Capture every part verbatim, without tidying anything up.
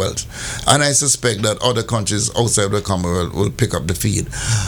Commonwealth. And I suspect that other countries outside the Commonwealth will pick up the feed.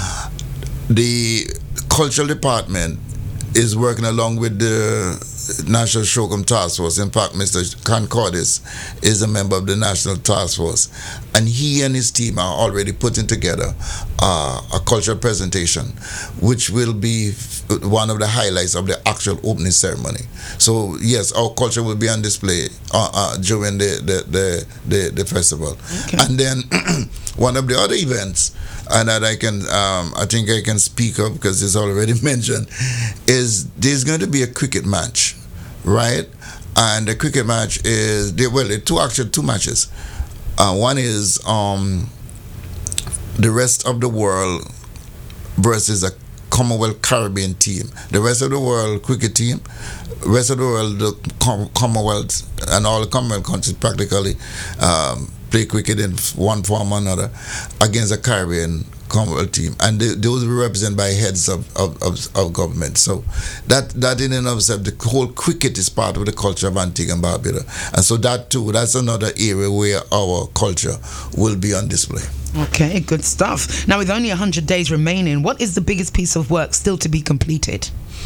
The Cultural Department is working along with the National Shogun Task Force. In fact, Mister Concordis is a member of the National Task Force, and he and his team are already putting together uh, a cultural presentation, which will be one of the highlights of the actual opening ceremony. So yes, our culture will be on display uh, uh, during the the, the, the, the festival. Okay. And then one of the other events, and that I can, um, I think I can speak of because it's already mentioned, is there's going to be a cricket match, right? And the cricket match is, well, there are two, actually two matches. Uh, one is um, the rest of the world versus a Commonwealth Caribbean team. The rest of the world cricket team, rest of the world, the Com- Commonwealth, and all the Commonwealth countries practically um, play cricket in one form or another against a Caribbean Commonwealth team, and they, those were represented by heads of, of, of, of government. So that that in and of itself, the whole cricket is part of the culture of Antigua and Barbuda, and so that too, that's another area where our culture will be on display. Okay, good stuff. Now, with only one hundred days remaining, what is the biggest piece of work still to be completed?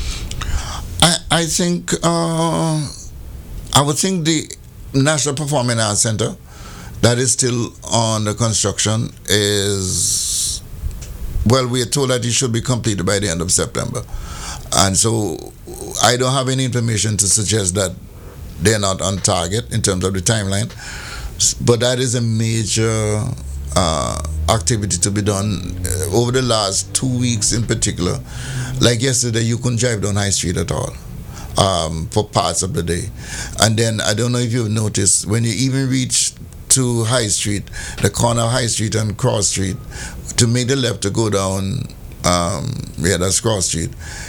I, I think uh, I would think the National Performing Arts Center, that is still under construction, is, well, we are told that it should be completed by the end of September. And so I don't have any information to suggest that they're not on target in terms of the timeline. But that is a major uh, activity to be done uh, over the last two weeks in particular. Like yesterday, you couldn't drive down High Street at all um, for parts of the day. And then I don't know if you've noticed, when you even reach to High Street, the corner of High Street and Cross Street, to make the left to go down, um, yeah, that's Cross Street,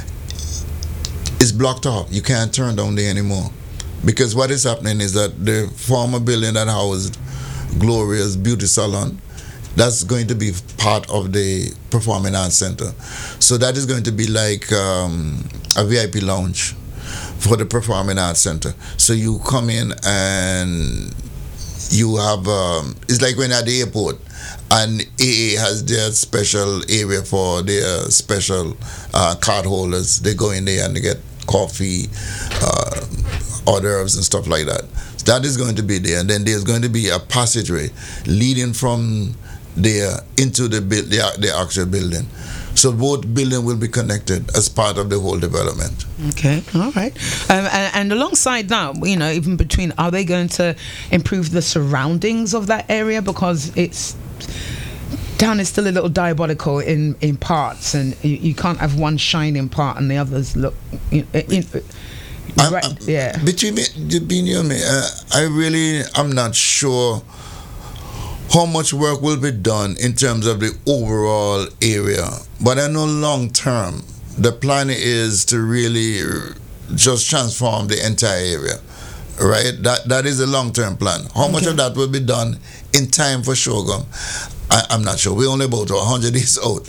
it's blocked off. You can't turn down there anymore. Because what is happening is that the former building that housed Gloria's Beauty Salon, that's going to be part of the Performing Arts Center. So that is going to be like um, a V I P lounge for the Performing Arts Center. So you come in and you have, um, it's like when you're at the airport and A A has their special area for their special uh, card holders. They go in there and they get coffee, uh, hors d'oeuvres and stuff like that. So that is going to be there. And then there's going to be a passageway leading from there into the, the, the actual building. So both buildings will be connected as part of the whole development. Okay, all right. Um, and, and alongside that, you know, even between, are they going to improve the surroundings of that area? Because it's, town is still a little diabolical in, in parts, and you, you can't have one shining part and the others look, you know, in, I'm, right, I'm, yeah. Between me, between you and me, uh, I really, I'm not sure how much work will be done in terms of the overall area. But I know long term, the plan is to really just transform the entire area, right? That That is a long term plan. How okay. much of that will be done in time for Shogun? I, I'm not sure. We're only about one hundred days out.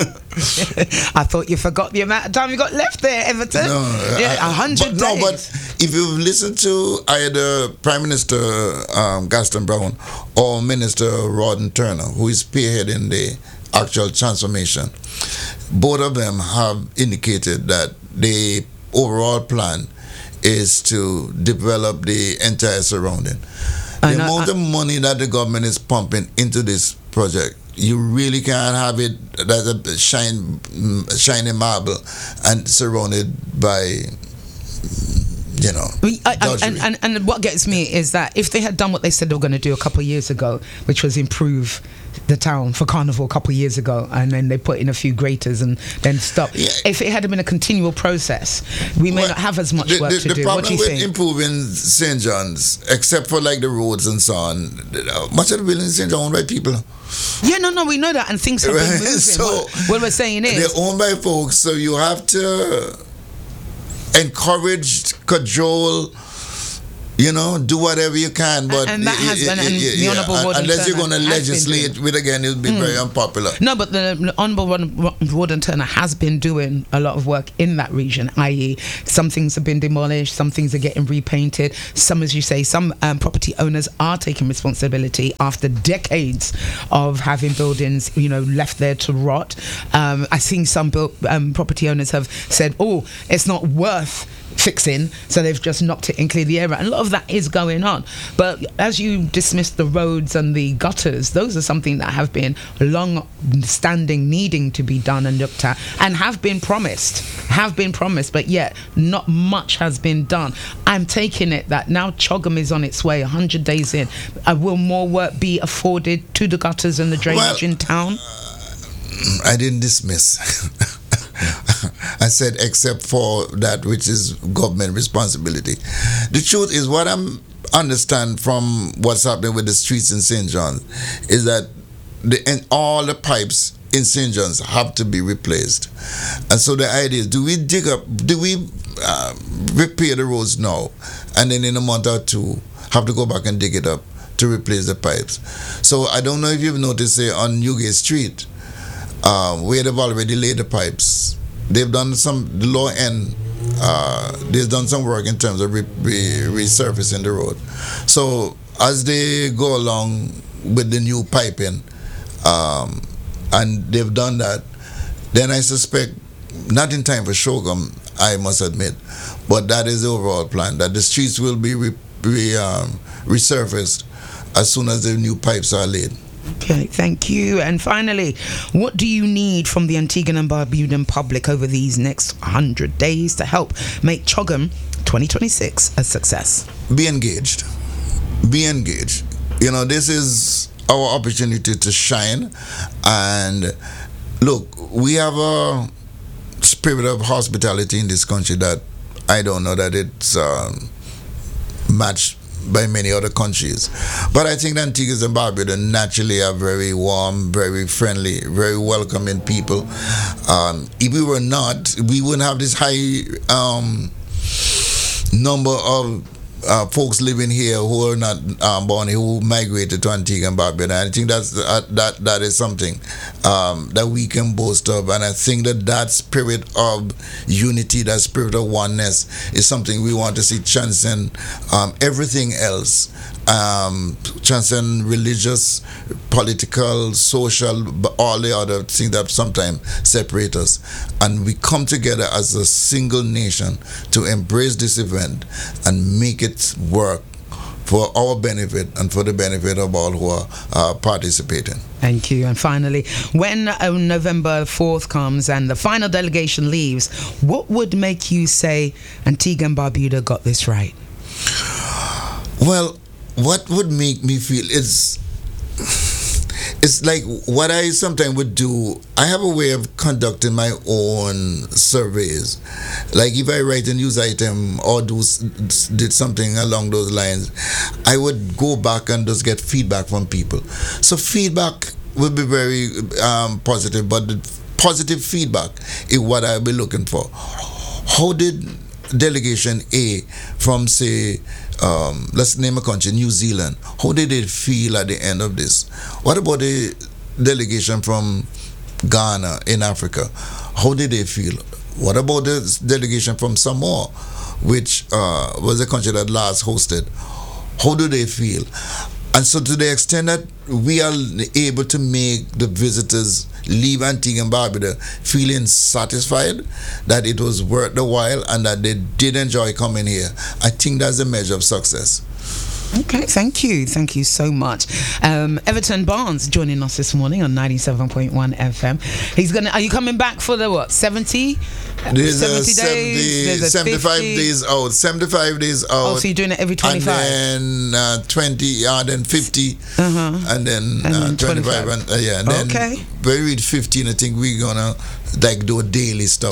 I thought you forgot the amount of time you got left there, Everton. No, yeah, one hundred days. No, but if you've listened to either Prime Minister um, Gaston Brown or Minister Rawdon Turner, who is spearheading the actual transformation, both of them have indicated that the overall plan is to develop the entire surrounding. The I know, amount I, of money that the government is pumping into this project, you really can't have it as a shine, shiny marble and surrounded by, you know, I, I, and, and, and what gets me is that if they had done what they said they were going to do a couple of years ago, which was improve the town for Carnival a couple of years ago, and then they put in a few graters and then stop. Yeah. If it had been a continual process, we may well, not have as much the, work the, to the do. What do you with think? Improving Saint John's, except for like the roads and so on, much of the buildings in Saint John owned by people. Yeah, no, no, we know that, and things have been moving. So what, what we're saying is they're owned by folks, so you have to encourage, cajole, You know, do whatever you can, but and that has been, and the yeah, Honourable Warden unless you're Turner going to has been legislate doing- with again, it'll be very unpopular. No, but the Honourable Warden- Warden Turner has been doing a lot of work in that region, that is, some things have been demolished, some things are getting repainted. Some, as you say, some um, property owners are taking responsibility after decades of having buildings, you know, left there to rot. Um, I think some built, um, property owners have said, "Oh, it's not worth fixing," so they've just knocked it and cleared the area, and a lot of that is going on. But as you dismissed the roads and the gutters, those are something that have been long standing, needing to be done and looked at, and have been promised have been promised but yet not much has been done. I'm taking it that now Chogham is on its way one hundred days in. Uh, will more work be afforded to the gutters and the drainage Well, in town? I didn't dismiss. I said except for that which is government responsibility. The truth is, what I'm understand from what's happening with the streets in Saint John is that the and all the pipes in Saint John's have to be replaced. And so the idea is, do we dig up, do we uh, repair the roads now, and then in a month or two have to go back and dig it up to replace the pipes? So I don't know if you've noticed, say, on Newgate Street, um, where they've already laid the pipes, they've done some, the low end, uh, they've done some work in terms of re- re- resurfacing the road. So as they go along with the new piping, um, and they've done that, then I suspect, not in time for Chogham, I must admit, but that is the overall plan, that the streets will be re- re- um, resurfaced as soon as the new pipes are laid. Okay, thank you. And finally, what do you need from the Antiguan and Barbudan public over these next one hundred days to help make Chogham twenty twenty-six a success? Be engaged. Be engaged. You know, this is our opportunity to shine. And look, we have a spirit of hospitality in this country that I don't know that it's um, matched by many other countries. But I think the Antiguans and Barbuda naturally are very warm, very friendly, very welcoming people. Um, if we were not, we wouldn't have this high um, number of uh, folks living here who are not um, born here, who migrated to Antigua and Barbuda. And I think that's uh, that that is something um, that we can boast of. And I think that that spirit of unity, that spirit of oneness, is something we want to see transcend um, everything else, um, transcend religious, political, social, all the other things that sometimes separate us. And we come together as a single nation to embrace this event and make it work for our benefit and for the benefit of all who are uh, participating. Thank you. And finally, when uh, November fourth comes and the final delegation leaves, what would make you say Antigua and Barbuda got this right? Well, what would make me feel is, it's like what I sometimes would do. I have a way of conducting my own surveys. Like if I write a news item or do did something along those lines, I would go back and just get feedback from people. So feedback would be very um, positive, but the positive feedback is what I'll be looking for. How did delegation A from, say, um, let's name a country, New Zealand, how did they feel at the end of this? What about the delegation from Ghana in Africa? How did they feel? What about the delegation from Samoa, which uh, was the country that last hosted? How do they feel? And so to the extent that we are able to make the visitors leave Antigua and Barbuda feeling satisfied that it was worth the while and that they did enjoy coming here, I think that's a measure of success. Okay, thank you. Thank you so much. Um, Everton Barnes joining us this morning on ninety-seven point one F M. He's gonna. Are you coming back for the what? seventy? There's seventy a days. seventy, There's a seventy-five fifty. days out. seventy-five days out. Oh, so you're doing it every twenty-five? And then uh, twenty, uh, then fifty, Uh-huh. and then, And uh, then twenty-five, twenty-five. and uh, yeah. And then Okay. when we reach fifteen, I think we're gonna like do daily stuff.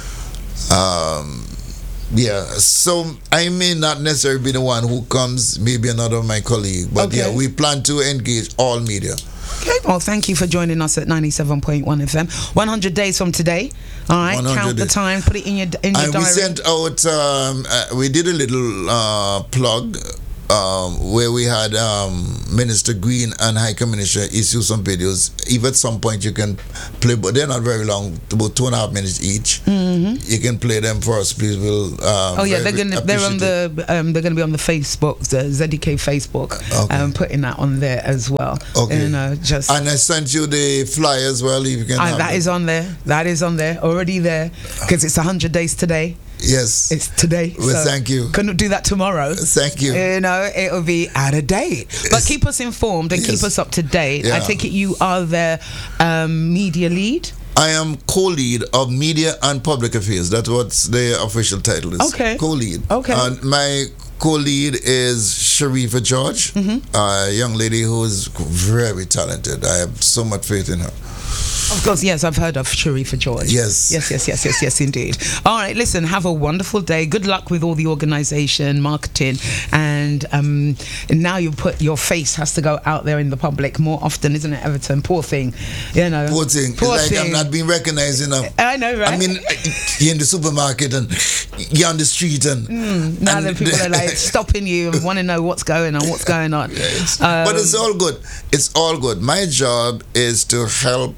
Um. Yeah, so I may not necessarily be the one who comes, maybe another of my colleagues, but Okay. yeah, we plan to engage all media. Okay, well, thank you for joining us at ninety-seven point one F M. one hundred days from today. All right, count the time, put it in your in your and diary. we sent out, um, uh, we did a little uh, plug um, where we had um, Minister Green and High Commissioner issue some videos. If at some point you can play, but they're not very long, about two and a half minutes each. Mm-hmm. You can play them for us, please. We'll. Um, oh yeah, they're gonna they're on the um, they're gonna be on the Facebook, the Z D K Facebook, okay. um, putting that on there as well. Okay. You know, just and I sent you the flyer as well. If you can. Uh, that them. is on there. That is on there already there because it's one hundred days today. Yes. It's today. Well, so thank you. Couldn't do that tomorrow. Thank you. You know, it'll be out of date. But keep us informed and yes. keep us up to date. Yeah. I take it you are their um, media lead? I am co-lead of Media and Public Affairs. That's what the official title is. Okay. Co-lead. Okay. And my co-lead is Sharifa George, mm-hmm. a young lady who is very talented. I have so much faith in her. Of course, yes, I've heard of Sharifa George. Yes. Yes, yes, yes, yes, yes, indeed. All right, listen, have a wonderful day. Good luck with all the organisation, marketing, and um, now you put your face has to go out there in the public more often, isn't it, Everton? Poor thing, you know. Poor thing. Poor it's like thing. I'm not being recognised enough. I know, right? I mean, you're in the supermarket and you're on the street and... Mm, now and that people are like stopping you and want to know what's going on, what's going on. Yes. Um, but it's all good. It's all good. My job is to help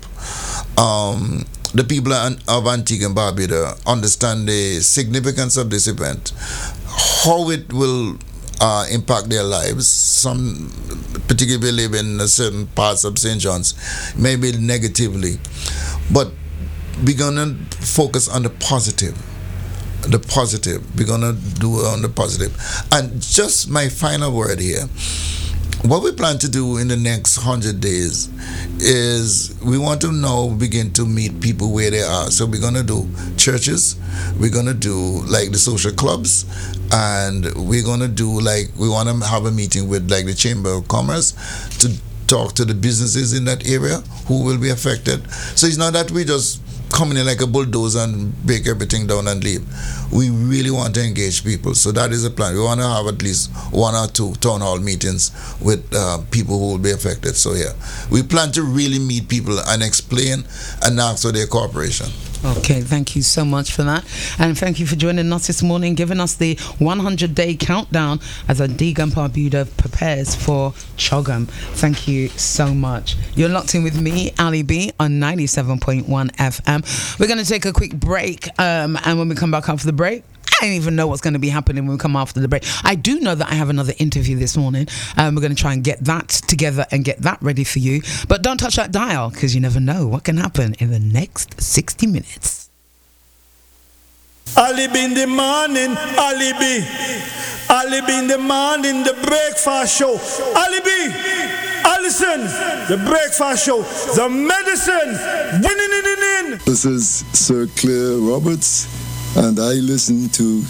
Um, the people of Antigua and Barbuda understand the significance of this event, how it will uh, impact their lives. Some particularly live in certain parts of Saint John's, maybe negatively, but we're gonna focus on the positive. The positive. We're gonna do it on the positive. And just my final word here. What we plan to do in the next hundred days is we want to now begin to meet people where they are. So we're going to do churches, we're going to do like the social clubs, and we're going to do like, we want to have a meeting with like the Chamber of Commerce to talk to the businesses in that area who will be affected. So it's not that we just come in like a bulldozer and break everything down and leave. We really want to engage people. So that is the plan. We want to have at least one or two town hall meetings with uh, people who will be affected. So yeah, we plan to really meet people and explain and ask for their cooperation. Okay, thank you so much for that. And thank you for joining us this morning, giving us the one hundred day countdown as Antigua and Barbuda prepares for CHOGM. Thank you so much. You're locked in with me, Ali B, on ninety-seven point one F M. We're going to take a quick break, um, and when we come back after the break, I don't even know what's going to be happening when we come after the break. I do know that I have another interview this morning. Um, we're going to try and get that together and get that ready for you. But don't touch that dial, because you never know what can happen in the next sixty minutes. Alibi in the morning, alibi. Alibi in the morning, the breakfast show. Alibi, Allison, the breakfast show. The medicine. Din, din, din, din, din. This is Sir Claire Roberts, and I listen to